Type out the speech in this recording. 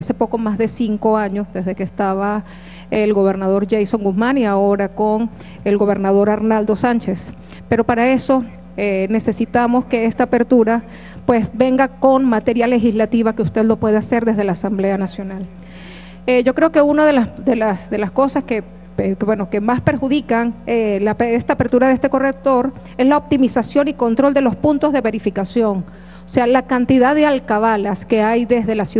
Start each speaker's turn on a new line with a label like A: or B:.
A: hace poco más de 5 años, desde que estaba el gobernador Jason Guzmán y ahora con el gobernador Arnaldo Sánchez. Pero para eso necesitamos que esta apertura pues venga con materia legislativa, que usted lo puede hacer desde la Asamblea Nacional. Yo creo que una de las cosas que más perjudican esta apertura de este corredor es la optimización y control de los puntos de verificación, o sea, la cantidad de alcabalas que hay desde la ciudad